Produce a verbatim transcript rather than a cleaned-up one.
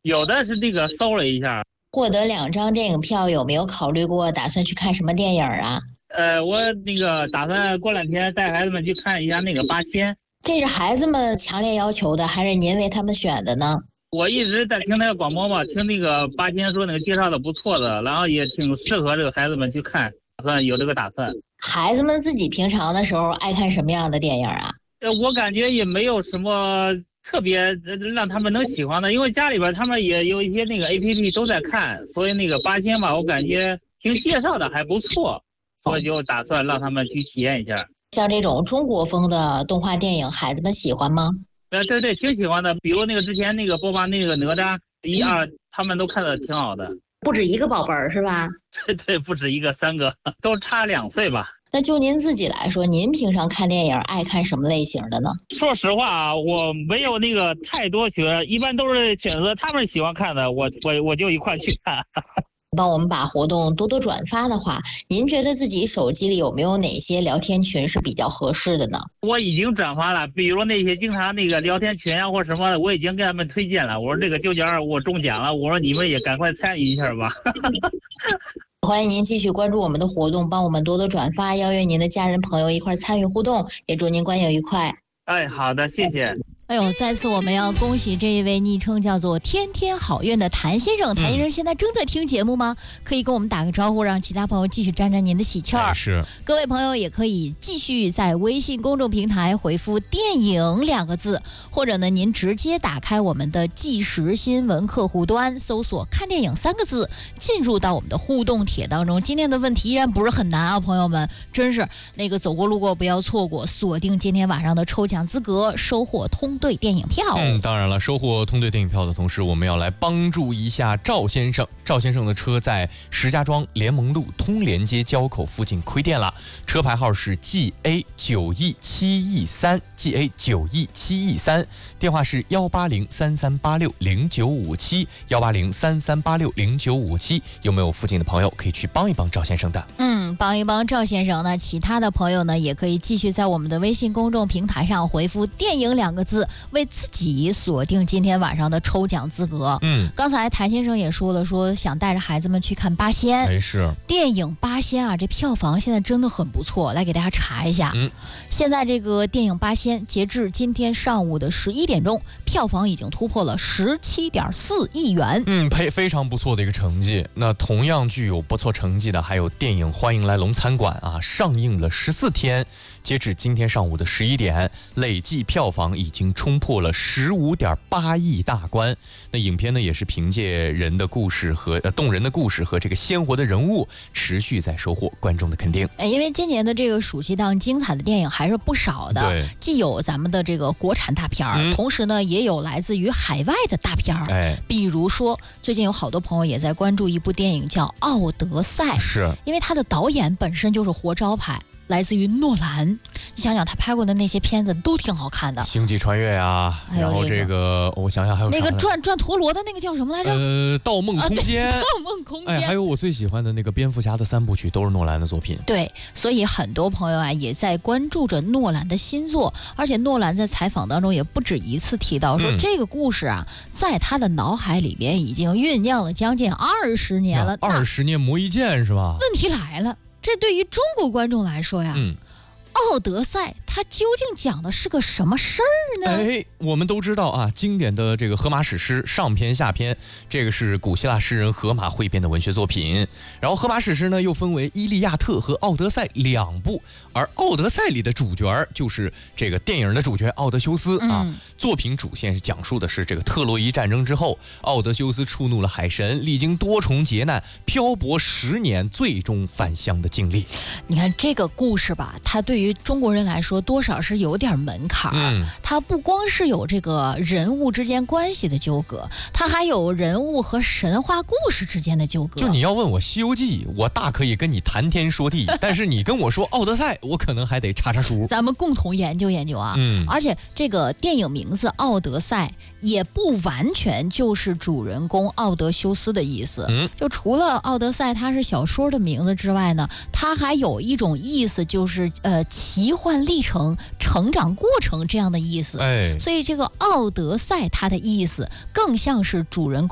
有的是那个搜了一下。 获得两张电影票，有没有考虑过打算去看什么电影啊？ 呃，我那个打算过两天带孩子们去看一下那个八仙。 这是孩子们强烈要求的，还是您为他们选的呢？ 我一直在听那个广播嘛，听那个八仙说那个介绍的不错的，然后也挺适合这个孩子们去看，打算有这个打算。 孩子们自己平常的时候爱看什么样的电影啊？ 呃，我感觉也没有什么特别让他们能喜欢的，因为家里边他们也有一些那个 A P P 都在看，所以那个八仙吧，我感觉听介绍的还不错，所以就打算让他们去体验一下。 像这种中国风的动画电影，孩子们喜欢吗？ 呃，对对，挺喜欢的。比如那个之前那个播放那个哪吒一二，他们都看的挺好的。 不止一个宝贝儿是吧？ 对对，不止一个，三个，都差两岁吧。 那就您自己来说，您平常看电影爱看什么类型的呢？ 说实话啊，我没有那个太多学，一般都是选择他们喜欢看的，我我我就一块去看。 帮我们把活动多多转发的话，您觉得自己手机里有没有哪些聊天群是比较合适的呢？ 我已经转发了，比如那些经常那个聊天群啊或什么的，我已经给他们推荐了。我说这个九九二我中奖了，我说你们也赶快参与一下吧。 欢迎您继续关注我们的活动，帮我们多多转发，邀约您的家人朋友一块参与互动，也祝您观影愉快。 哎，好的，谢谢。 哎呦，再次我们要恭喜这一位昵称叫做天天好运的谭先生。谭先生现在正在听节目吗？可以跟我们打个招呼，让其他朋友继续沾沾您的喜气儿。 是， 各位朋友也可以继续在微信公众平台回复电影两个字，或者呢您直接打开我们的即时新闻客户端，搜索看电影三个字，进入到我们的互动帖当中。今天的问题依然不是很难啊，朋友们，真是那个走过路过不要错过，锁定今天晚上的抽奖资格，收获通兑电影票。 嗯，当然了，收获通兑电影票的同时，我们要来帮助一下赵先生。赵先生的车在石家庄联盟路通连街交口附近亏电了，车牌号是 G A 九 E 七 E 三 G A 九 E 七 E 三，电话是幺八零三三八六零九五七幺八零三三八六零九五七。有没有附近的朋友可以去帮一帮赵先生的？ 嗯，帮一帮赵先生呢。其他的朋友呢，也可以继续在我们的微信公众平台上回复电影两个字，为自己锁定今天晚上的抽奖资格。 嗯， 刚才谭先生也说了，说想带着孩子们去看八仙。 哎，是电影八仙啊，这票房现在真的很不错，来给大家查一下。 嗯， 现在这个电影八仙，截至今天上午的十一点钟，票房已经突破了十七点四亿元。 嗯，非非常不错的一个成绩。那同样具有不错成绩的还有电影《欢迎来龙餐馆》啊，上映了十四天，截止今天上午的十一点，累计票房已经冲破了十五点八亿大关。那影片呢，也是凭借人的故事和呃动人的故事和这个鲜活的人物，持续在收获观众的肯定。 哎，因为今年的这个暑期档精彩的电影还是不少的， 对， 既有咱们的这个国产大片儿、嗯，同时呢也有来自于海外的大片儿。 哎， 比如说最近有好多朋友也在关注一部电影叫《奥德赛》， 是因为他的导演本身就是活招牌。来自于诺兰，你想想他拍过的那些片子都挺好看的， 星际穿越呀、 这个， 然后这个我想想还有那个转转陀螺的那个叫什么来着？ 呃，盗梦空间， 啊、盗梦空间、 哎，还有我最喜欢的那个蝙蝠侠的三部曲都是诺兰的作品。 对，所以很多朋友啊也在关注着诺兰的新作，而且诺兰在采访当中也不止一次提到说、嗯、这个故事啊，在他的脑海里边已经酝酿了将近二十年了。 二十年磨一剑是吧？ 问题来了。这对于中国观众来说呀， 嗯， 奥德赛它究竟讲的是个什么事儿呢？ 哎，我们都知道啊，经典的这个荷马史诗上篇下篇，这个是古希腊诗人荷马汇编的文学作品。然后荷马史诗呢又分为《伊利亚特》和《奥德赛》两部，而《奥德赛》里的主角就是这个电影的主角奥德修斯啊。 嗯、 作品主线是讲述的是这个特洛伊战争之后，奥德修斯触怒了海神，历经多重劫难，漂泊十年，最终返乡的经历。 你看这个故事吧，它对于中国人来说多少是有点门槛。 嗯， 它不光是有这个人物之间关系的纠葛，它还有人物和神话故事之间的纠葛。 就你要问我《西游记》，我大可以跟你谈天说地，但是你跟我说《奥德赛》，我可能还得查查书。 咱们共同研究研究啊。 嗯， 而且这个电影名字《奥德赛》也不完全就是主人公奥德修斯的意思。 嗯， 就除了奥德赛它是小说的名字之外呢，它还有一种意思，就是呃奇幻历程、成长过程这样的意思。 哎， 所以这个奥德赛它的意思更像是主人公